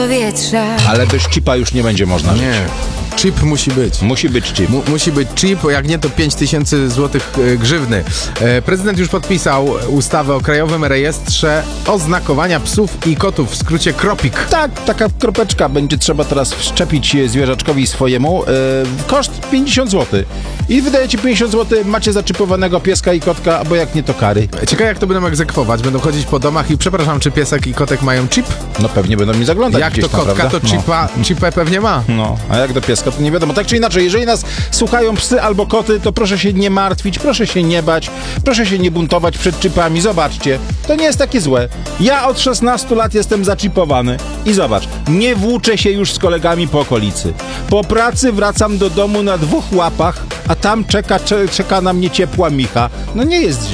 powietrza. Ale bez chipa już nie będzie można żyć. Nie. Chip musi być. Musi być chip. Musi być chip, jak nie to 5000 złotych grzywny. Prezydent już podpisał ustawę o Krajowym Rejestrze Oznakowania Psów i Kotów, w skrócie KROPiK. Tak, taka kropeczka będzie trzeba teraz wszczepić zwierzaczkowi swojemu. Koszt 50 zł. I wydajecie 50 zł, macie zaczipowanego pieska i kotka, albo jak nie to kary. Ciekawe, jak to będą egzekwować. Będą chodzić po domach i przepraszam, czy piesek i kotek mają chip? No pewnie będą mi zaglądać Jak gdzieś to tam, kotka, prawda? to chipę pewnie ma. No, a jak do pieska, to nie wiadomo. Tak czy inaczej, jeżeli nas słuchają psy albo koty, to proszę się nie martwić, proszę się nie bać, proszę się nie buntować przed chipami. Zobaczcie, to nie jest takie złe. Ja od 16 lat jestem zaczipowany i zobacz, nie włóczę się już z kolegami po okolicy. Po pracy wracam do domu na 2 łapach, a tam czeka na mnie ciepła micha. No nie jest źle.